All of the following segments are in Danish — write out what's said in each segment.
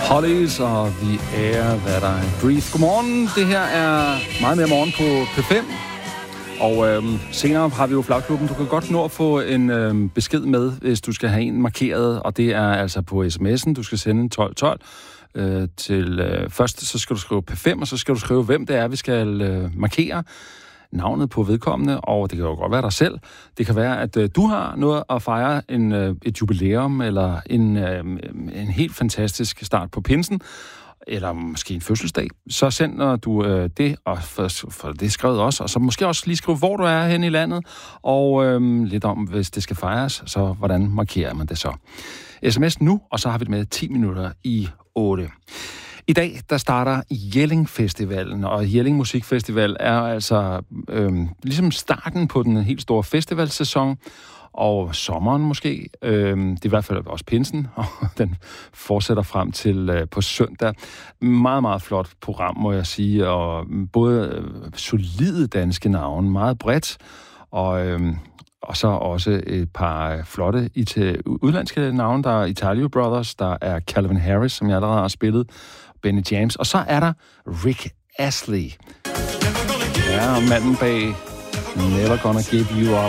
Hollies og The Air That I Breathe. Godmorgen, det her er meget mere morgen på P5. Og senere har vi jo Flagklubben. Du kan godt nå at få en besked med, hvis du skal have en markeret. Og det er altså på sms'en. Du skal sende 1212 først så skal du skrive P5, og så skal du skrive, hvem det er, vi skal markere. Navnet på vedkommende, og det kan jo godt være dig selv. Det kan være, at du har noget at fejre, et jubilæum, eller en helt fantastisk start på pinsen, eller måske en fødselsdag. Så sender du det, og for det skrevet også, og så måske også lige skrive, hvor du er henne i landet, og lidt om, hvis det skal fejres, så hvordan markerer man det så. SMS nu, og så har vi det med 10 minutter i 8. I dag, der starter Jelling Festivalen, og Jelling Musikfestival er altså ligesom starten på den helt store festivalsæson, og sommeren måske. Det er i hvert fald også pinsen, og den fortsætter frem til på søndag. Meget, meget flot program, må jeg sige, og både solide danske navne, meget bredt, og så også et par flotte udlandske navne. Der er Italio Brothers, der er Calvin Harris, som jeg allerede har spillet, Benny James, og så er der Rick Astley. Ja, manden bag Never Gonna Give You Up.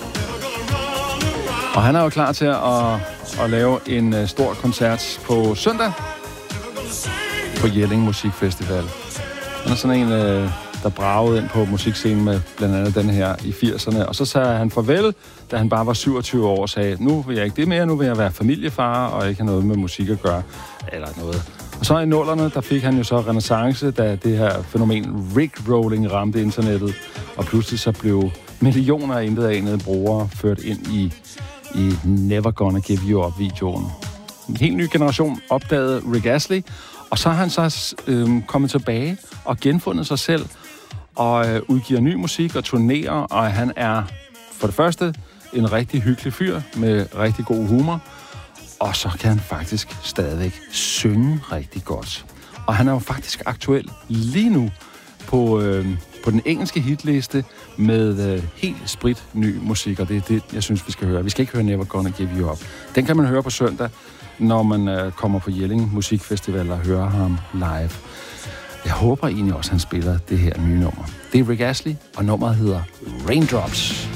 Og han er jo klar til at lave en stor koncert på søndag på Jelling Musikfestival. Han er sådan en, der bragede ind på musikscenen med blandt andet den her i 80'erne. Og så sagde han farvel, da han bare var 27 år og sagde, nu vil jeg ikke det mere, nu vil jeg være familiefar og ikke have noget med musik at gøre, eller noget. Og så i 00'erne, der fik han jo så renaissance, da det her fænomen Rickrolling ramte internettet, og pludselig så blev millioner af intetanede brugere ført ind i Never Gonna Give You Up-videoen. En helt ny generation opdagede Rick Astley, og så har han så kommet tilbage og genfundet sig selv, og udgiver ny musik og turnerer, og han er for det første en rigtig hyggelig fyr med rigtig god humor, og så kan han faktisk stadigvæk synge rigtig godt. Og han er jo faktisk aktuel lige nu på den engelske hitliste med helt sprit ny musik, og det er det, jeg synes, vi skal høre. Vi skal ikke høre Never Gonna Give You Up. Den kan man høre på søndag, når man kommer på Jelling Musikfestival og hører ham live. Jeg håber egentlig også, at han spiller det her nye nummer. Det er Rick Astley, og nummeret hedder Raindrops.